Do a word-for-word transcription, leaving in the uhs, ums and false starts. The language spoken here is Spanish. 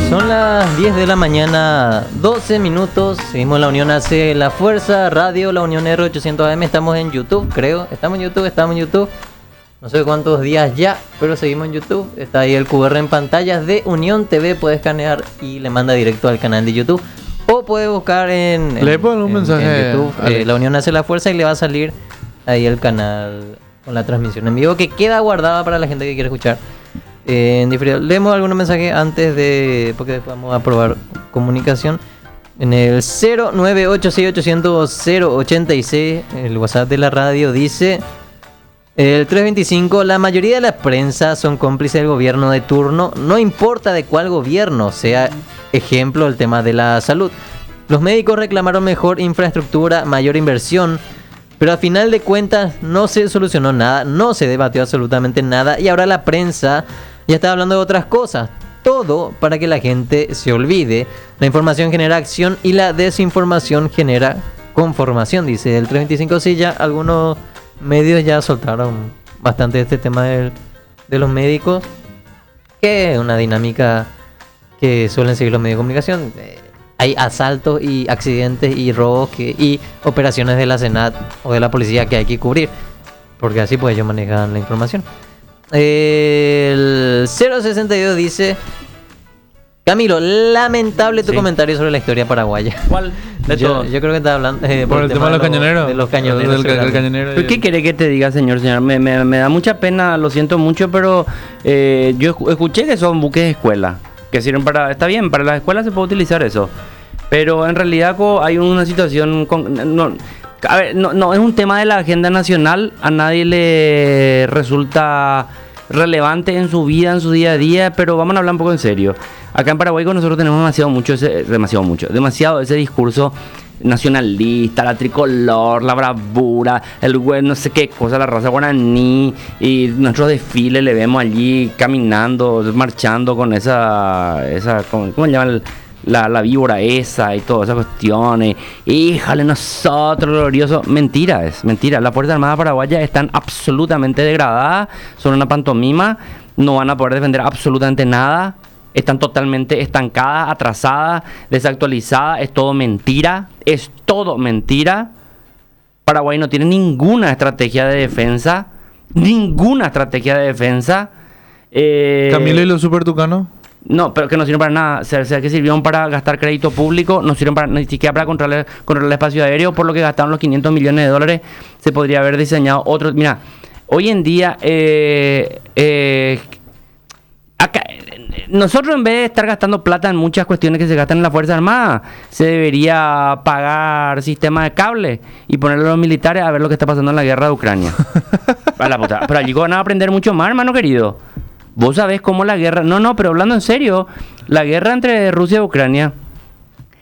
Son las diez de la mañana, doce minutos. Seguimos La Unión hace la fuerza. Radio La Unión R ochocientos A M. Estamos en YouTube, creo. Estamos en YouTube, estamos en YouTube. No sé cuántos días ya, pero seguimos en YouTube. Está ahí el Q R en pantallas de Unión T V. Puede escanear y le manda directo al canal de YouTube. O puede buscar en, en, le pongo un en, mensaje en YouTube. Eh, La Unión hace la fuerza y le va a salir ahí el canal con la transmisión en vivo que queda guardada para la gente que quiere escuchar. Eh, en diferido. Leemos algunos mensajes antes de, porque después vamos a probar comunicación. En el cero nueve ocho seis ochocientos cero ochenta y seis, el WhatsApp de la radio dice: el trescientos veinticinco, la mayoría de la prensa son cómplices del gobierno de turno, no importa de cuál gobierno, sea ejemplo el tema de la salud. Los médicos reclamaron mejor infraestructura, mayor inversión, pero al final de cuentas no se solucionó nada, no se debatió absolutamente nada y ahora la prensa ya está hablando de otras cosas. Todo para que la gente se olvide. La información genera acción y la desinformación genera conformación, dice el trescientos veinticinco. Sí, ya algunos medios ya soltaron bastante de este tema de, de los médicos, que es una dinámica que suelen seguir los medios de comunicación. Eh, hay asaltos y accidentes y robos que, y operaciones de la Senat o de la policía que hay que cubrir, porque así pues ellos manejan la información. El cero sesenta y dos dice: Camilo, lamentable tu sí. comentario sobre la historia paraguaya. ¿Cuál? De yo, todo. yo creo que está hablando eh, por, por el tema de los cañoneros. De los cañoneros. Del, del cañonero ¿Pero qué quiere que te diga, señor? señor? Me, me, me da mucha pena, lo siento mucho, pero eh, yo escuché que son buques de escuela que sirven para. Está bien, para las escuelas se puede utilizar eso, pero en realidad hay una situación con, no, a ver, no, no es un tema de la agenda nacional. A nadie le resulta relevante en su vida, en su día a día, pero vamos a hablar un poco en serio. Acá en Paraguay nosotros tenemos demasiado mucho ese, demasiado mucho, demasiado ese discurso nacionalista, la tricolor, la bravura, el güey, no sé qué cosa, la raza guaraní, y nuestro desfile le vemos allí caminando, marchando con esa, esa ¿cómo, cómo se llama? El, La, la víbora esa y todas esas cuestiones. Híjole, nosotros, glorioso. Mentira, es mentira. Las Fuerzas Armadas Paraguayas están absolutamente degradadas. Son una pantomima. No van a poder defender absolutamente nada. Están totalmente estancadas, atrasadas, desactualizadas. Es todo mentira. Es todo mentira. Paraguay no tiene ninguna estrategia de defensa. Ninguna estrategia de defensa. Eh, Camilo y los supertucanos. No, pero que no sirven para nada. O sea, o sea, que sirvieron para gastar crédito público, no sirven para, ni siquiera para controlar, controlar el espacio aéreo, por lo que gastaron los quinientos millones de dólares. Se podría haber diseñado otro. Mira, hoy en día, eh, eh, acá, nosotros en vez de estar gastando plata en muchas cuestiones que se gastan en la Fuerza Armada, se debería pagar sistemas de cable y ponerle a los militares a ver lo que está pasando en la guerra de Ucrania. A la puta. Pero allí van a aprender mucho más, hermano querido. Vos sabés cómo la guerra... No, no, pero hablando en serio, la guerra entre Rusia y Ucrania